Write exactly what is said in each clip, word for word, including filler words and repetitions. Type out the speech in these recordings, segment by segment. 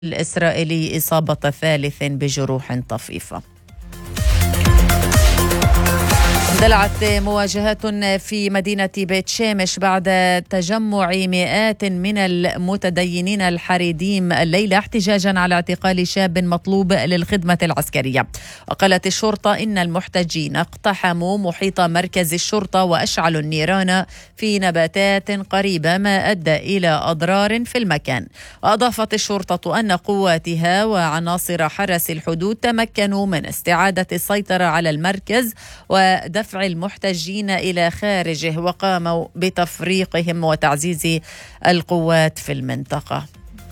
الإسرائيلي إصابة ثالث بجروح طفيفة. اندلعت مواجهات في مدينة بيت شامش بعد تجمع مئات من المتدينين الحريديم الليلة احتجاجا على اعتقال شاب مطلوب للخدمة العسكرية. وقالت الشرطة إن المحتجين اقتحموا محيط مركز الشرطة وأشعلوا النيران في نباتات قريبة ما أدى إلى أضرار في المكان. وأضافت الشرطة أن قواتها وعناصر حرس الحدود تمكنوا من استعادة السيطرة على المركز ودفع المحتجين إلى خارجه، وقاموا بتفريقهم وتعزيز القوات في المنطقة.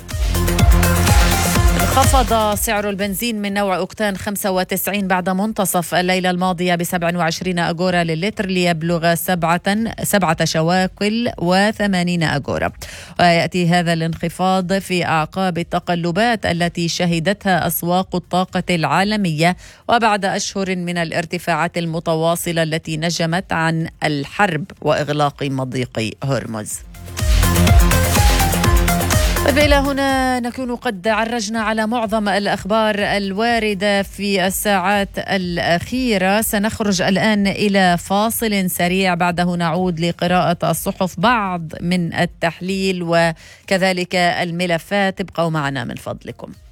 انخفض سعر البنزين من نوع أوكتان خمسة وتسعين بعد منتصف الليلة الماضية بسبعة وعشرين أغورا للتر ليبلغ سبعة سبعة شواكل وثمانين أغورا. ويأتي هذا الانخفاض في أعقاب التقلبات التي شهدتها أسواق الطاقة العالمية وبعد أشهر من الارتفاعات المتواصلة التي نجمت عن الحرب وإغلاق مضيق هرمز. إلى هنا نكون قد عرجنا على معظم الأخبار الواردة في الساعات الأخيرة. سنخرج الآن إلى فاصل سريع، بعده نعود لقراءة الصحف، بعض من التحليل وكذلك الملفات. ابقوا معنا من فضلكم.